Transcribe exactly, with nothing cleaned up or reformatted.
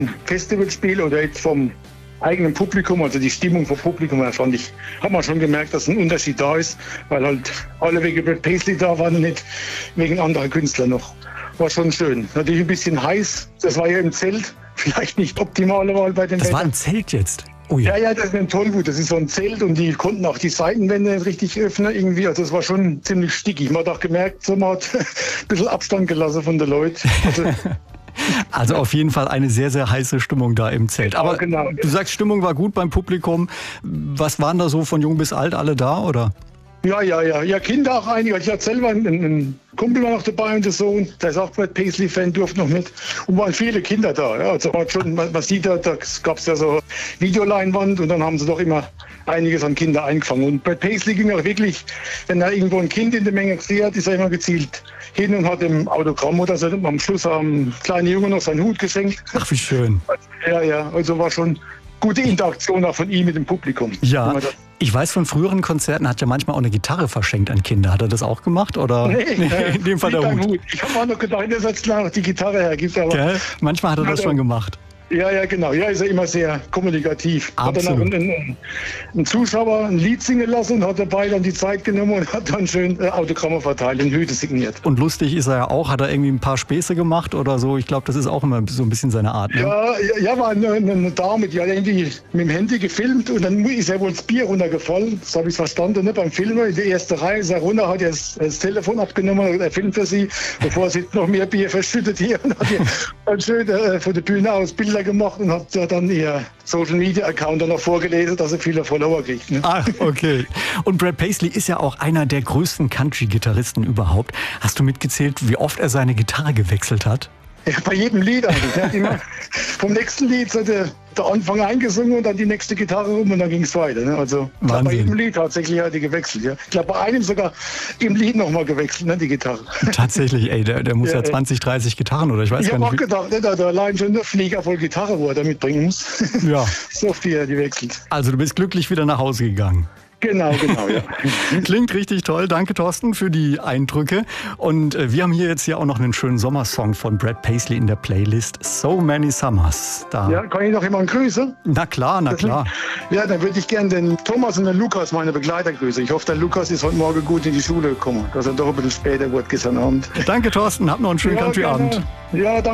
Festivalspiel oder jetzt vom eigenen Publikum, also die Stimmung vom Publikum, da fand ich, hat man schon gemerkt, dass ein Unterschied da ist, weil halt alle wegen Brad Paisley da waren und nicht wegen anderer Künstler noch. War schon schön. Natürlich ein bisschen heiß, das war ja im Zelt, vielleicht nicht optimale Wahl bei dem Das Wetter. war ein Zelt jetzt? Ui. Ja, ja, das ist ein Tollwut. Das ist so ein Zelt und die konnten auch die Seitenwände nicht richtig öffnen irgendwie. Also das war schon ziemlich stickig. Man hat auch gemerkt, so, man hat ein bisschen Abstand gelassen von den Leuten. Also, Also auf jeden Fall eine sehr, sehr heiße Stimmung da im Zelt. Aber ja, genau. Du sagst, Stimmung war gut beim Publikum. Was waren da so von jung bis alt alle da, oder? Ja, ja, ja. Ja, Kinder auch einige. Ich hatte selber einen, einen Kumpel war noch dabei und der Sohn, der ist auch Brad Paisley-Fan, durfte noch mit. Und waren viele Kinder da. Ja. Also man, hat schon, man, man sieht, da, da gab es ja so Videoleinwand und dann haben sie doch immer einiges an Kinder eingefangen. Und Brad Paisley ging auch wirklich, wenn er irgendwo ein Kind in der Menge gesehen hat, ist er immer gezielt hin und hat im Autogramm oder so. Am Schluss haben kleine Junge noch seinen Hut geschenkt. Ach, wie schön. Ja, ja, also war schon gute Interaktion auch von ihm mit dem Publikum. Ja, ich weiß von früheren Konzerten, hat er manchmal auch eine Gitarre verschenkt an Kinder. Hat er das auch gemacht? Oder? Nee, nee in dem Fall der Hut. Hut. Ich habe auch noch gedacht, dass er klar noch die Gitarre hergibt. Aber Gell? Manchmal hat er das also, schon gemacht. Ja, ja, genau. Ja, ist er immer sehr kommunikativ. Absolut. Hat dann auch einen, einen Zuschauer ein Lied singen lassen und hat dabei dann die Zeit genommen und hat dann schön äh, Autogramme verteilt und Hüte signiert. Und lustig ist er ja auch. Hat er irgendwie ein paar Späße gemacht oder so? Ich glaube, das ist auch immer so ein bisschen seine Art. Ne? Ja, ja, war eine, eine Dame, die hat irgendwie mit dem Handy gefilmt und dann ist er wohl das Bier runtergefallen. Das habe ich verstanden, ne? Beim Filmen in der ersten Reihe ist er runter, hat er das, das Telefon abgenommen und er filmt für sie, bevor sie noch mehr Bier verschüttet hier und hat ihr dann schön äh, von der Bühne aus Bilder gemacht und hat dann ihr Social Media Account dann noch vorgelesen, dass er viele Follower kriegt. Ne? Ah, okay. Und Brad Paisley ist ja auch einer der größten Country-Gitarristen überhaupt. Hast du mitgezählt, wie oft er seine Gitarre gewechselt hat? Ja, bei jedem Lied eigentlich. Er hat immer vom nächsten Lied so der, der Anfang eingesungen und dann die nächste Gitarre rum und dann ging es weiter. Ne? Also glaub, bei jedem Lied tatsächlich hat er gewechselt. Ja. Ich glaube, bei einem sogar im Lied nochmal gewechselt, ne, die Gitarre. Tatsächlich, ey, der, der muss ja, ja zwanzig, dreißig Gitarren oder ich weiß ich gar nicht. Ich habe auch gedacht, ne, da, da allein schon eine Flieger voll Gitarre, wo er da mitbringen muss. Ja. So viel, die wechselt. Also du bist glücklich wieder nach Hause gegangen. Genau, genau, ja. Klingt richtig toll. Danke, Thorsten, für die Eindrücke. Und äh, wir haben hier jetzt ja auch noch einen schönen Sommersong von Brad Paisley in der Playlist. So Many Summers. Da. Ja, kann ich noch jemanden grüßen? Na klar, na klar. Ja, dann würde ich gerne den Thomas und den Lukas, meine Begleiter, grüßen. Ich hoffe, der Lukas ist heute Morgen gut in die Schule gekommen, dass er doch ein bisschen später wurde gestern Abend. Danke, Thorsten. Hab noch einen schönen Ja, Country-Abend. Ja, danke.